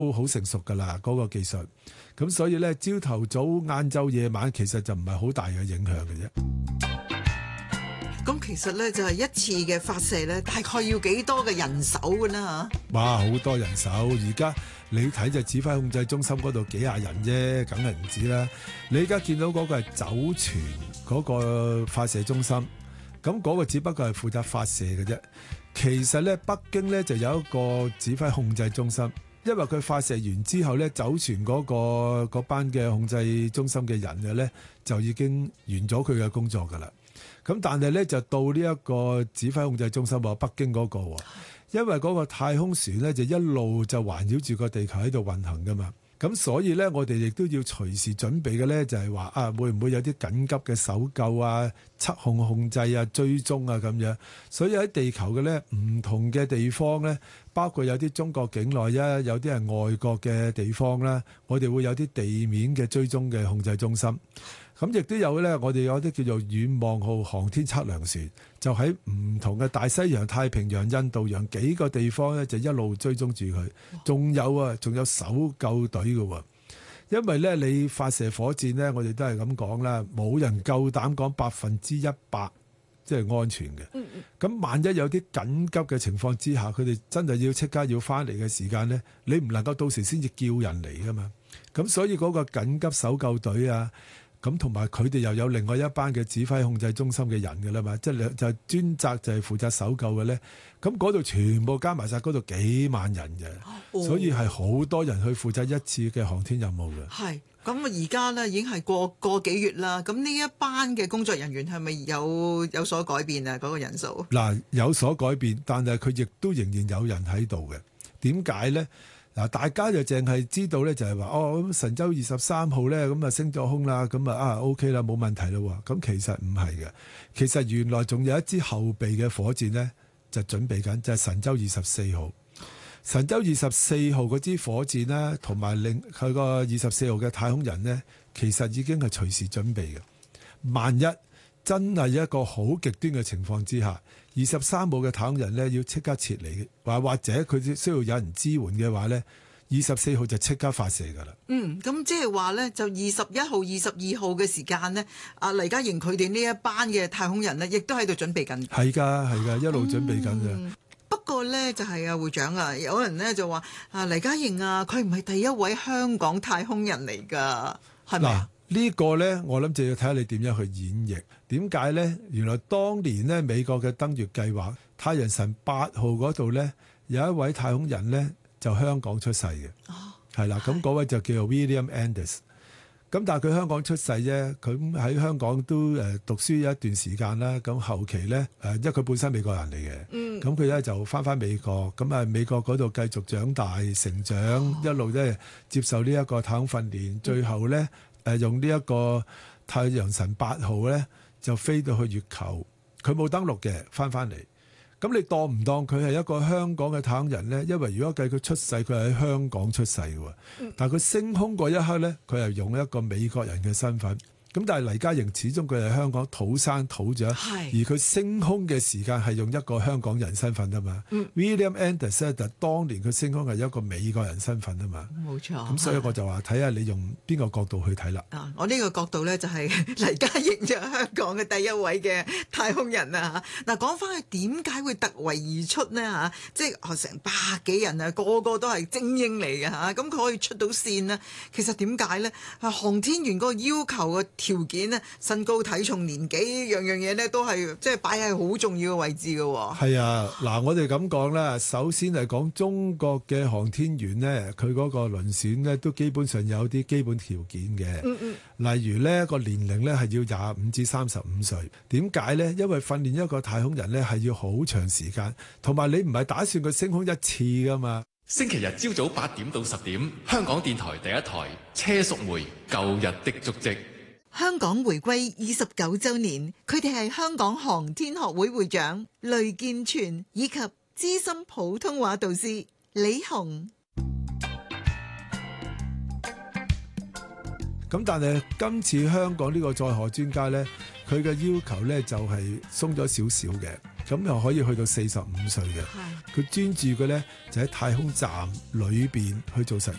好成熟㗎啦，嗰個技術。咁所以咧，朝頭早、晏晝、夜晚其實就唔係好大嘅影響嘅啫。 咁其實咧就係一次嘅發射咧，大概要幾多嘅人手㗎啦嚇？ 哇，好多人手！而家你睇就指揮控制中心嗰度幾廿人啫，梗係唔止啦。你而家見到嗰個係酒泉嗰個發射中心，咁嗰個只不過係負責發射嘅啫。其實咧，北京咧就有一個指揮控制中心，因為佢發射完之後咧，酒泉嗰班嘅控制中心嘅人嘅咧就已經完咗佢嘅工作㗎啦。咁但係咧就到呢一個指揮控制中心喎，北京嗰個喎，因為嗰個太空船咧就一路就環繞住個地球喺度運行噶嘛，咁所以咧我哋亦都要隨時準備嘅咧就係話會唔會有啲緊急嘅搜救啊、測控制啊、追蹤啊咁樣，所以喺地球嘅咧唔同嘅地方咧，包括有啲中國境內啊，有啲係外國嘅地方啦，我哋會有啲地面嘅追蹤嘅控制中心。咁亦都有咧，我哋有啲叫做遠望號航天測量船，就喺唔同嘅大西洋、太平洋、印度洋幾個地方咧，就一路追蹤住佢。仲有搜救隊嘅喎，因為咧你發射火箭咧，我哋都係咁講啦，冇人夠膽講100%即係安全嘅。咁萬一有啲緊急嘅情況之下，佢哋真係要即刻要翻嚟嘅時間咧，你唔能夠到時先至叫人嚟噶嘛。咁所以嗰個緊急搜救隊啊，咁同埋佢哋又有另外一班嘅指揮控制中心嘅人㗎啦嘛，即係就專責就係負責搜救嘅咧。咁嗰度全部加埋晒嗰度幾萬人嘅，所以係好多人去負責一次嘅航天任務嘅。 係，咁而家咧已經係過個幾月啦。咁呢一班嘅工作人員係咪有所改變啊？嗰個人數嗱，有所改變，但係佢亦都仍然有人喺度嘅。點解咧？嗱，大家就淨係知道咧，就係話咁神舟23號咧，咁啊升咗空啦，咁OK 啦，冇問題啦。咁其實唔係嘅，其實原來仲有一支後備嘅火箭咧，就準備緊，就係神舟24號。神舟24號嗰支火箭咧，同埋另佢個24號嘅太空人咧，其實已經係隨時準備嘅。萬一真係一個好極端嘅情況之下，23號嘅太空人咧要即刻撤離，或者佢需要有人支援嘅話咧，24號就即刻發射㗎啦。 咁即係話咧，就21號、22號嘅時間咧，黎家瑩佢哋呢一班嘅太空人咧，亦都喺度準備緊。 係㗎，一路準備緊嘅。 不過咧，就係會長啊，有人咧就話黎家瑩啊，佢唔係第一位香港太空人嚟㗎，係咪啊？ 呢個呢，我諗就要睇下你點樣去演繹。點解呢？原來當年呢，美國嘅登月計劃太陽神8號嗰度呢，有一位太空人呢，就香港出世嘅，係啦。咁嗰位就叫做 William Anders。咁但係佢香港出世啫，佢喺香港都讀書一段時間啦。咁後期呢，因為佢本身美國人嚟嘅，咁佢咧就翻美國，咁美國嗰度繼續長大成長，一路咧接受呢一個太空訓練，最後呢，用呢一個太陽神8號咧就飛到去月球，佢冇登陸嘅，翻嚟。咁你當唔當佢係一個香港嘅太空人呢？因為如果計佢出世，佢係喺香港出世嘅，但係佢升空嗰一刻呢，佢係用一個美國人嘅身份。咁但係黎家瑩始終佢係香港土生土長，而佢升空嘅時間係用一個香港人身份啊嘛。William Anders 就當年佢升空係一個美國人身份啊嘛。冇錯。咁所以我就話睇下你用邊個角度去睇啦。 我呢個角度咧就係黎家瑩就係香港嘅第一位嘅太空人啊。嗱，講翻去點解會突圍而出呢？嚇？即係成百幾人啊，個個都係精英嚟嘅嚇。咁佢可以出到線呢？其實點解呢？航天員嗰個要求嘅條件呢，身高體重年紀樣樣嘢呢都係即係擺喺好重要嘅位置嘅喎。係啊，嗱，我哋咁講啦，首先係講中國嘅航天員呢，佢嗰個遴選呢都基本上有啲基本條件嘅。例如呢個年齡呢係要25至35歲。點解呢？因為訓練一個太空人呢係要好長時間，同埋你唔係打算佢升空一次㗎嘛。 星期日朝早8點到10點，香港電台第一台車淑梅舊日的足跡。 香港回歸29週年，佢哋係香港航天學會會長雷健全以及資深普通話導師李紅。 咁但係今次香港呢個載荷專家呢，佢嘅要求呢就係鬆咗少少嘅。 咁又可以去到45歲嘅。佢專注嘅咧就喺太空站裏邊去做實驗。